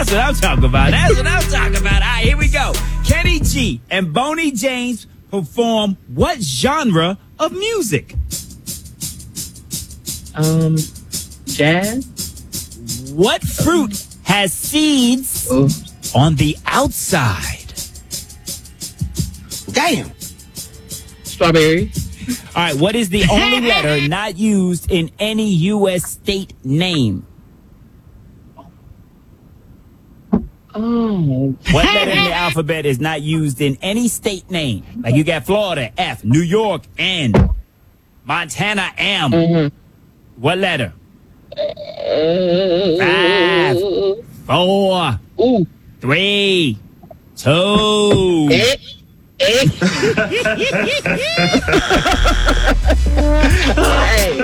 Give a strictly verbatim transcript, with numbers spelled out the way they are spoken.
That's what I'm talking about. That's what I'm talking about. All right, here we go. Kenny G and Boney James perform what genre of music? Um, jazz. What fruit has seeds Oh. on the outside? Damn. Strawberry. All right, what is the only letter not used in any U S state name? Oh. What letter in the alphabet is not used in any state name? Like you got Florida, F, New York, N, Montana, M. Mm-hmm. What letter? Five, four, Ooh. three, two. Eh. Eh. Hey.